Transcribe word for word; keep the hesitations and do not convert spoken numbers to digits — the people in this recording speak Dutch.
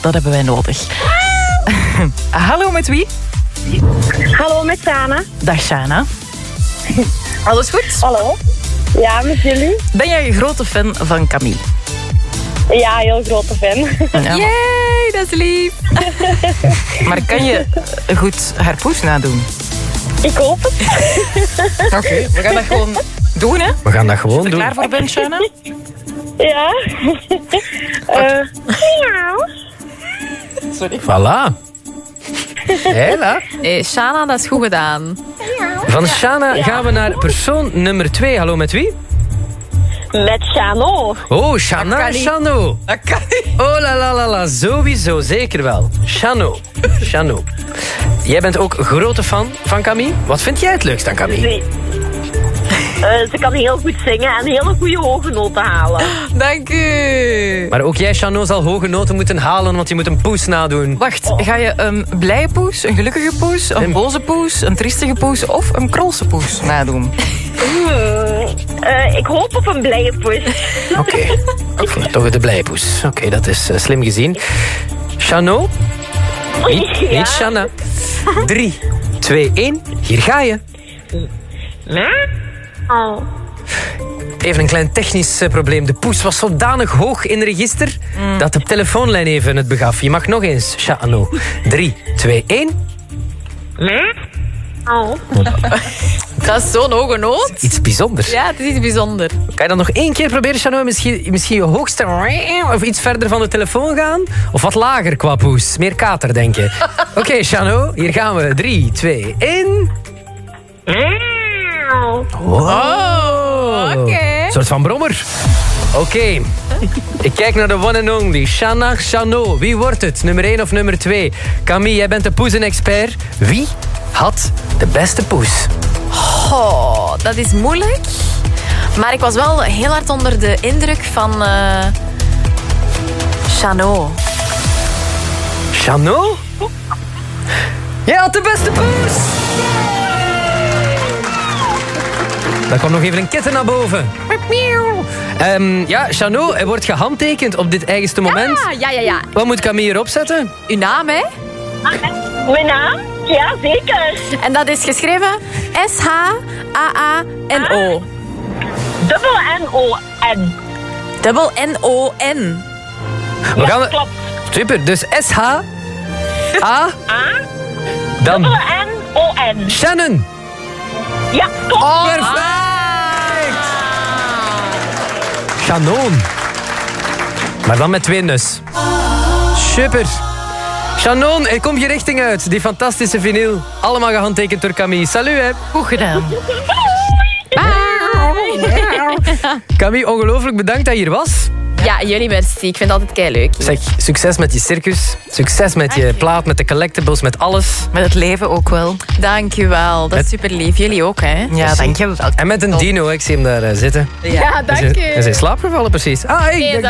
Dat hebben wij nodig. Hallo, met wie? Hallo, met Shana. Dag, Shana. Alles goed? Hallo. Ja, met jullie? Ben jij een grote fan van Camille? Ja, heel grote fan. Ja. Yay, dat is lief. Maar kan je goed haar poes nadoen? Ik hoop het. Oké, okay, we gaan dat gewoon doen, hè? We gaan dat gewoon Als je er doen. klaar voor bent, Shana? Ja. uh, miauw. Sorry. Voilà. Hela. Hey, Shana, dat is goed gedaan. Van Shana gaan we naar persoon nummer twee. Hallo, met wie? Met Shano. Oh, Shana Shano. Dat kan niet. Oh la la la la, sowieso, zeker wel. Shano. Shano. Jij bent ook grote fan van Camille. Wat vind jij het leukst aan Camille? Nee. Uh, ze kan heel goed zingen en hele goede hoge noten halen. Dank u. Maar ook jij, Shano, zal hoge noten moeten halen, want je moet een poes nadoen. Wacht, ga je een blije poes, een gelukkige poes, een boze poes, een triestige poes of een krolse poes nadoen? Hmm. Uh, ik hoop op een blije poes. Oké, okay. okay, toch de blije poes. Oké, okay, dat is uh, slim gezien. Shano? Niet, Ja. niet Shana. Drie, twee, één. Hier ga je. Oh. Even een klein technisch uh, probleem. De poes was zodanig hoog in register mm. dat de telefoonlijn even het begaf. Je mag nog eens, Shano. Drie, twee, één. Oh. Dat is zo'n hoge noot. Iets bijzonders. Ja, het is iets bijzonders. Kan je dat nog één keer proberen, Shano? Misschien, misschien je hoogste... Of iets verder van de telefoon gaan? Of wat lager qua poes? Meer kater, denk je. Oké, okay, Shano. Hier gaan we. Drie, twee, één. Wow. Oh, oké. Okay. Een soort van brommer. Oké. Okay. Ik kijk naar de one and only. Shana Shano. Wie wordt het? Nummer één of nummer twee? Camille, jij bent de poesenexpert. Wie had de beste poes? Oh, dat is moeilijk. Maar ik was wel heel hard onder de indruk van... Uh, Shano. Shano? Jij had de beste poes! Daar kwam nog even een kitten naar boven. Um, ja, Shano, er wordt gehandtekend op dit eigenste moment. Ja, ja, ja, ja. Wat moet Camille erop zetten? Uw naam, hè? Mijn naam? Ja, zeker. En dat is geschreven S H A A N O. Dubbel N O N. Dubbel N O N. We Ja, gaan... klopt. Super, dus S H A... A. Dan... Dubbel N O N. Shannon. Ja, klopt. Oh, perfect. Shannon. Maar dan met twee nus. Super. Shannon, er komt je richting uit. Die fantastische vinyl. Allemaal gehandtekend door Camille. Salut, hè. Goed gedaan. Camille, ongelooflijk bedankt dat je hier was. Ja, jullie merci. Ik vind het altijd keileuk. Zeg, succes met je circus. Succes met je plaat, met de collectibles, met alles. Met het leven ook wel. Dank je wel. Dat is super lief. Jullie ook, hè? Ja, dank je wel. En met een dino, ik zie hem daar uh, zitten. Ja, dank Hij is u. in slaap gevallen, precies. Ah, hey, Nee, ik dat